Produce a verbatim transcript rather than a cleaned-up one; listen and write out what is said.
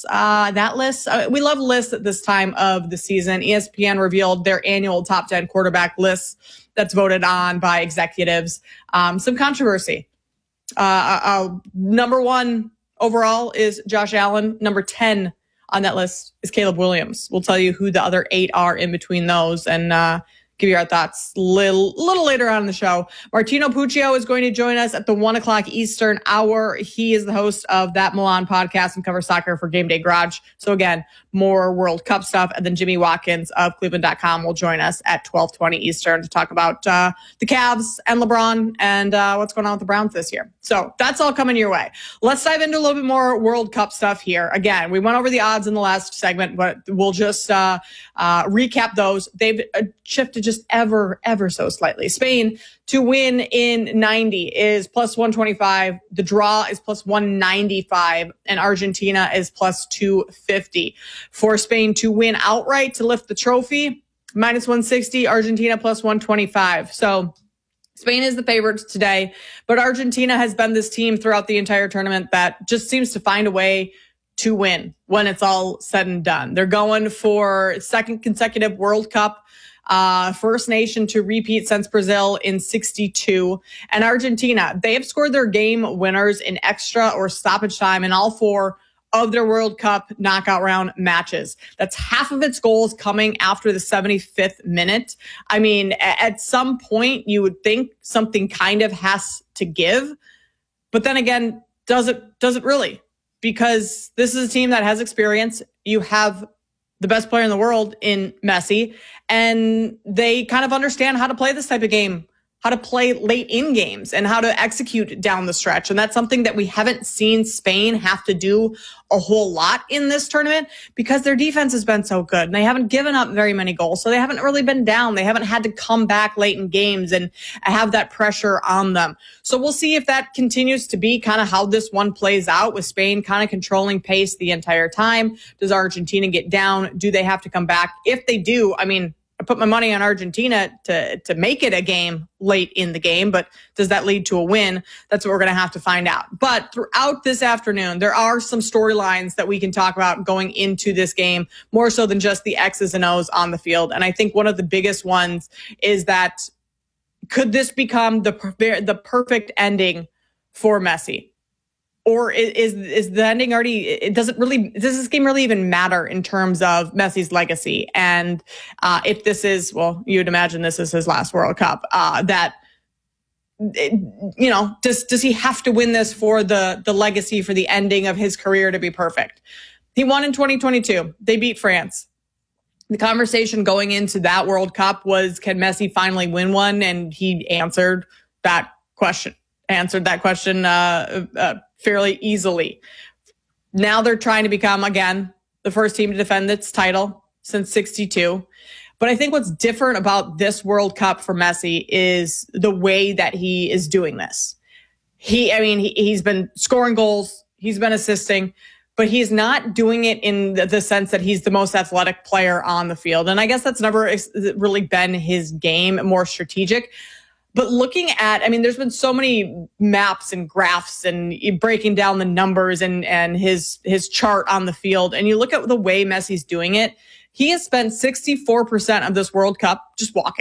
Uh, that list, uh, we love lists at this time of the season. E S P N revealed their annual top ten quarterback list that's voted on by executives. Um, some controversy. Uh, uh, number one overall is Josh Allen. Number ten on that list is Caleb Williams. We'll tell you who the other eight are in between those and uh, give you our thoughts a little, little later on in the show. Martino Puccio is going to join us at the one o'clock Eastern hour. He is the host of That Milan podcast and covers soccer for Game Day Garage. So again, more World Cup stuff. And then Jimmy Watkins of Cleveland dot com will join us at twelve twenty Eastern to talk about uh, the Cavs and LeBron and uh, what's going on with the Browns this year. So that's all coming your way. Let's dive into a little bit more World Cup stuff here. Again, we went over the odds in the last segment, but we'll just uh, uh, recap those. They've uh, shifted just ever, ever so slightly. Spain to win in ninety is plus one twenty-five. The draw is plus one ninety-five, and Argentina is plus two fifty. For Spain to win outright to lift the trophy, minus one sixty, Argentina plus one twenty-five. So Spain is the favorites today, but Argentina has been this team throughout the entire tournament that just seems to find a way to win when it's all said and done. They're going for second consecutive World Cup. Uh, first nation to repeat since Brazil in sixty-two. And Argentina, they have scored their game winners in extra or stoppage time in all four of their World Cup knockout round matches. That's half of its goals coming after the seventy-fifth minute. I mean, at some point you would think something kind of has to give, but then again, does it, does it really? Because this is a team that has experience. You have the best player in the world in Messi, and they kind of understand how to play this type of game, how to play late in games and how to execute down the stretch. And that's something that we haven't seen Spain have to do a whole lot in this tournament because their defense has been so good and they haven't given up very many goals. So they haven't really been down. They haven't had to come back late in games and have that pressure on them. So we'll see if that continues to be kind of how this one plays out with Spain kind of controlling pace the entire time. Does Argentina get down? Do they have to come back? If they do, I mean, I put my money on Argentina to, to make it a game late in the game, but does that lead to a win? That's what we're going to have to find out. But throughout this afternoon, there are some storylines that we can talk about going into this game, more so than just the X's and O's on the field. And I think one of the biggest ones is that could this become the, the perfect ending for Messi? Or is is the ending already, it doesn't really, does this game really even matter in terms of Messi's legacy? And uh, if this is, well, you'd imagine this is his last World Cup, uh, that, it, you know, does does he have to win this for the, the legacy, for the ending of his career to be perfect? He won in twenty twenty-two. They beat France. The conversation going into that World Cup was, can Messi finally win one? And he answered that question, answered that question uh, uh fairly easily. Now they're trying to become, again, the first team to defend its title since sixty-two. But I think what's different about this World Cup for Messi is the way that he is doing this. He, I mean, he, he's been scoring goals, he's been assisting, but he's not doing it in the, the sense that he's the most athletic player on the field. And I guess that's never really been his game, more strategic. But looking at, I mean, there's been so many maps and graphs and breaking down the numbers and, and his, his chart on the field. And you look at the way Messi's doing it. He has spent sixty-four percent of this World Cup just walking.